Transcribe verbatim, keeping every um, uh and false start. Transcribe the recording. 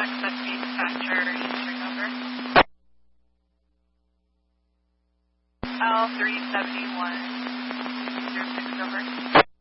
contact with dispatcher Eastern over. L three seventy-one zero six over.